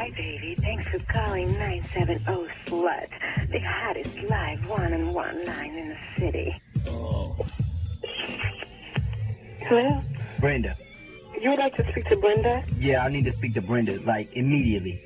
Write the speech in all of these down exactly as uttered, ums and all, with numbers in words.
Hi, baby. Thanks for calling nine seven zero Slut, the hottest live one-on-one line in the city. Oh. Hello? Brenda. You would like to speak to Brenda? Yeah, I need to speak to Brenda, like, immediately.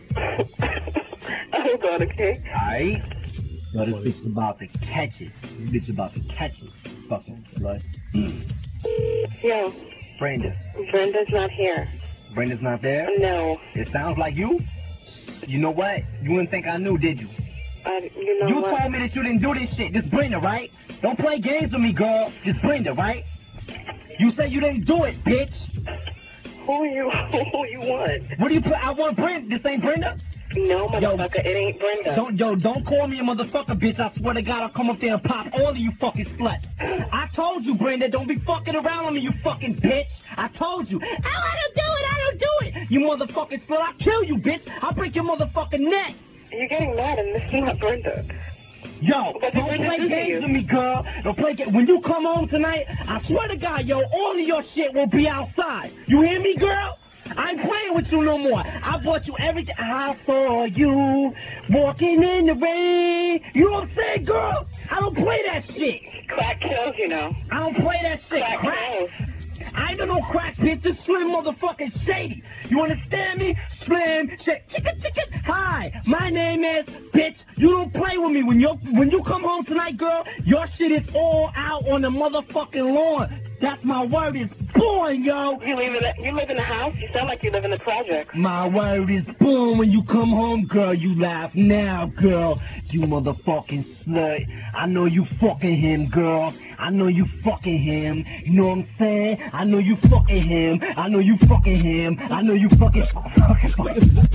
Hold on, okay? Alright? No, this bitch is about to catch it. This bitch is about to catch it. Fucking slut. Yo. Brenda. Brenda's not here. Brenda's not there? No. It sounds like you. You know what? You didn't think I knew, did you? Uh, you know You what? told me that you didn't do this shit. This Brenda, right? Don't play games with me, girl. This Brenda, right? You say you didn't do it, bitch. Who you, who you want? What do you put? I want Brenda. This ain't Brenda? No, motherfucker, yo, it ain't Brenda. Don't, yo, don't call me a motherfucker, bitch. I swear to God, I'll come up there and pop all of you fucking sluts. I told you, Brenda, don't be fucking around with me, you fucking bitch. I told you. Oh, I don't do it, I don't do it. You motherfucking slut, I'll kill you, bitch. I'll break your motherfucking neck. You're getting mad and this is not Brenda. Yo, don't play games with me, girl. Don't play games. When you come home tonight, I swear to God, yo, all of your shit will be outside. You hear me, girl? I ain't playing with you no more. I bought you everything. I saw you walking in the rain. You know what I'm saying, girl? I don't play that shit. Crack kills, you know. I don't play that shit. Crack, crack. kills. I ain't got no crack, bitch. This Slim motherfucking Shady. You understand me? Slim, shit, chicken, chicken. Hi, my name is bitch. You don't play with me. When you when you come home tonight, girl, your shit is all out on the motherfucking lawn. That's my word is born, yo. You live in the, you live in the house? You sound like you live in the project. My word is born. When you come home, girl, you laugh now, girl. You motherfucking slut. I know you fucking him, girl. I know you fucking him. You know what I'm saying? I know you fucking him. I know you fucking him. I know you fucking fucking fucking.